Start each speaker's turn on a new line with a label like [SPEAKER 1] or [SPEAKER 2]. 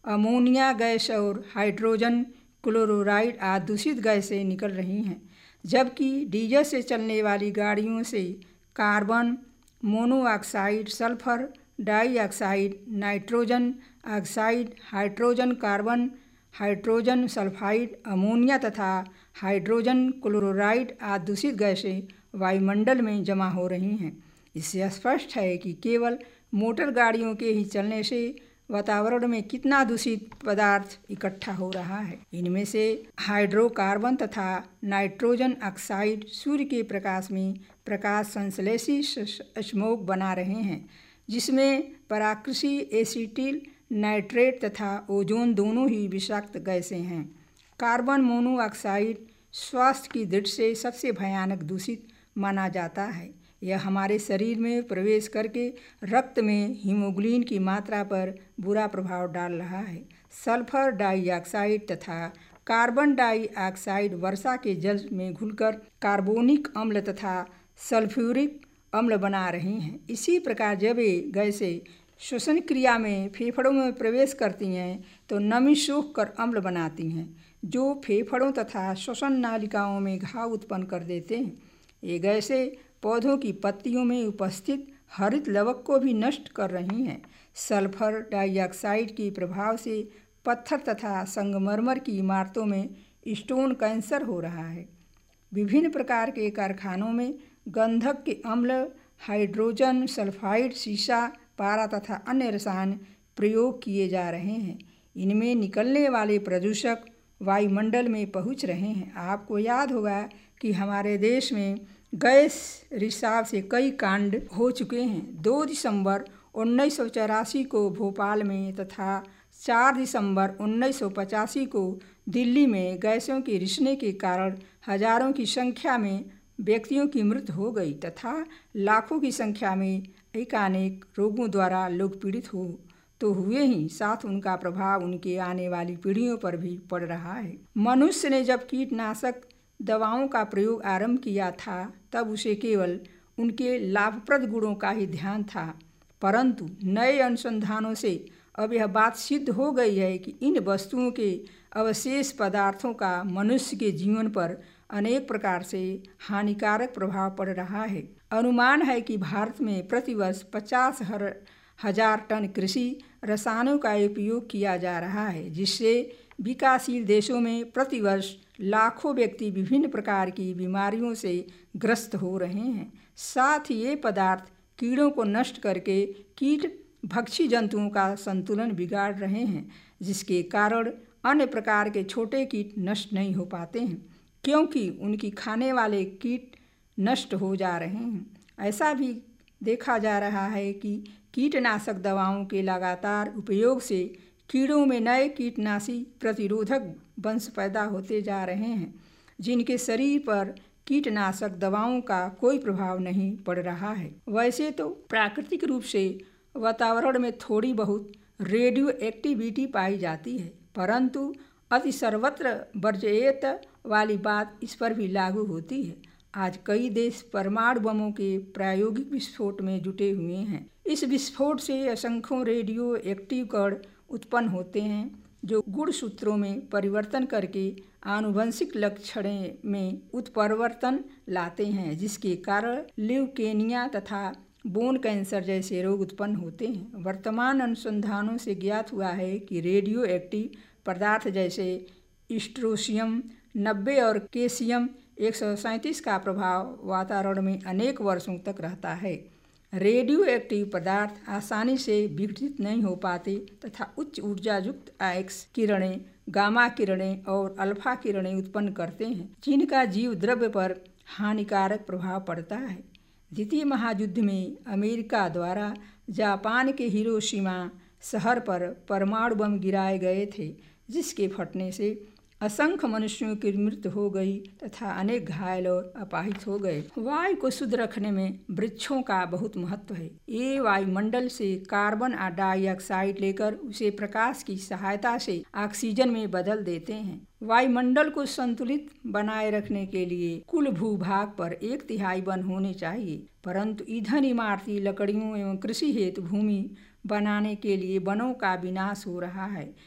[SPEAKER 1] Ammonia gas और hydrogen chloride आदि दूषित गैसें निकल रही हैं, जबकि डीजल से चलने वाली गाड़ियों से carbon monoxide, sulphur dioxide, nitrogen oxide, hydrogen carbon, hydrogen sulphide, ammonia तथा हाइड्रोजन क्लोराइड आदि दूषित गैसें वायुमंडल में जमा हो रही हैं। इससे स्पष्ट है कि केवल मोटर गाड़ियों के ही चलने से वातावरण में कितना दूषित पदार्थ इकट्ठा हो रहा है। इनमें से हाइड्रोकार्बन तथा नाइट्रोजन ऑक्साइड सूर्य के प्रकाश में प्रकाश संश्लेषी स्मोक बना रहे हैं, जिसमें पराकृषि एसिटिल नाइट्रेट तथा ओजोन दोनों ही विषाक्त गैसें हैं। कार्बन मोनोऑक्साइड स्वास्थ्य की दृष्टि से सबसे भयानक दूषित माना जाता है। यह हमारे शरीर में प्रवेश करके रक्त में हीमोग्लोबिन की मात्रा पर बुरा प्रभाव डाल रहा है। सल्फर डाइऑक्साइड तथा कार्बन डाइऑक्साइड वर्षा के जल में घुलकर कार्बोनिक अम्ल तथा सल्फ्यूरिक अम्ल बना रही हैं। इसी प्रकार जब ये गैसें श्वसन क्रिया में फेफड़ों में प्रवेश करती हैं तो नमी सोख कर अम्ल बनाती हैं, जो फेफड़ों तथा श्वसन नालिकाओं में घाव उत्पन्न कर देते हैं। ये गैसें पौधों की पत्तियों में उपस्थित हरित लवक को भी नष्ट कर रही हैं। सल्फर डाइऑक्साइड के प्रभाव से पत्थर तथा संगमरमर की इमारतों में स्टोन कैंसर हो रहा है। विभिन्न प्रकार के कारखानों में गंधक के अम्ल, हाइड्रोजन सल्फाइड, सीसा, पारा तथा अन्य रसायन प्रयोग किए जा रहे हैं। इनमें निकलने वाले प्रदूषक वायुमंडल में पहुंच रहे हैं। आपको याद होगा कि हमारे देश में गैस रिसाव से कई कांड हो चुके हैं। 2 दिसंबर 1984 को भोपाल में तथा 4 दिसंबर 1985 को दिल्ली में गैसों के रिसने के कारण हजारों की संख्या में व्यक्तियों की मृत्यु हो गई तथा लाखों की संख्या में अनेक रोगों द्वारा लोग पीड़ित हो तो हुए ही, साथ उनका प्रभाव उनके आने वाली पीढ़ियों पर भी पड़ रहा है। मनुष्य ने जब कीटनाशक दवाओं का प्रयोग आरंभ किया था तब उसे केवल उनके लाभप्रद गुणों का ही ध्यान था, परंतु नए अनुसंधानों से अब यह बात सिद्ध हो गई है कि इन वस्तुओं के अवशेष पदार्थों का मनुष्य के जीवन पर अनेक प्रकार से हानिकारक प्रभाव पड़ रहा है। अनुमान है कि भारत में प्रतिवर्ष 50,000 टन कृषि रसायनों का उपयोग किया जा रहा है, जिससे विकासशील देशों में प्रतिवर्ष लाखों व्यक्ति विभिन्न प्रकार की बीमारियों से ग्रस्त हो रहे हैं। साथ ही ये पदार्थ कीड़ों को नष्ट करके कीट भक्षी जंतुओं का संतुलन बिगाड़ रहे हैं, जिसके कारण अन्य प्रकार के छोटे कीट नष्ट नहीं हो पाते हैं, क्योंकि उनकी खाने वाले कीट नष्ट हो जा रहे हैं। ऐसा भी देखा जा रहा है कि कीटनाशक दवाओं के लगातार उपयोग से कीड़ों में नए कीटनाशी प्रतिरोधक वंश पैदा होते जा रहे हैं, जिनके शरीर पर कीटनाशक दवाओं का कोई प्रभाव नहीं पड़ रहा है। वैसे तो प्राकृतिक रूप से वातावरण में थोड़ी बहुत रेडियो एक्टिविटी पाई जाती है, परंतु अति सर्वत्र वर्ज्यत वाली बात इस पर भी लागू होती है। आज कई देश परमाणु बमों के प्रायोगिक विस्फोट में जुटे हुए हैं। इस विस्फोट से असंख्यों रेडियो एक्टिव कण उत्पन्न होते हैं, जो गुणसूत्रों में परिवर्तन करके आनुवंशिक लक्षणों में उत्परिवर्तन लाते हैं, जिसके कारण ल्यूकेमिया तथा बोन कैंसर जैसे रोग उत्पन्न होते हैं। वर्तमान अनुसंधानों से ज्ञात हुआ है कि रेडियो एक्टिव पदार्थ जैसे स्ट्रोंशियम 90 और कैल्शियम 137 का प्रभाव वातावरण में अनेक वर्षों तक रहता है। रेडियो एक्टिव पदार्थ आसानी से विघटित नहीं हो पाते तथा उच्च ऊर्जा युक्त एक्स किरणें, गामा किरणें और अल्फा किरणें उत्पन्न करते हैं, जिनका जीव द्रव्य पर हानिकारक प्रभाव पड़ता है। द्वितीय महायुद्ध में अमेरिका द्वारा जापान के हिरोशिमा शहर पर परमाणु बम गिराए गए थे, जिसके फटने से असंख्य मनुष्यों की मृत्यु हो गई तथा अनेक घायल और अपाहिज हो गए। वायु को शुद्ध रखने में वृक्षों का बहुत महत्व है। ये वायुमंडल से कार्बन डाइऑक्साइड लेकर उसे प्रकाश की सहायता से ऑक्सीजन में बदल देते हैं। वायुमंडल को संतुलित बनाए रखने के लिए कुल भूभाग पर 1/3 वन होने चाहिए, परंतु ईंधन, इमारती लकड़ियों एवं कृषि हेतु भूमि बनाने के लिए वनों का विनाश हो रहा है।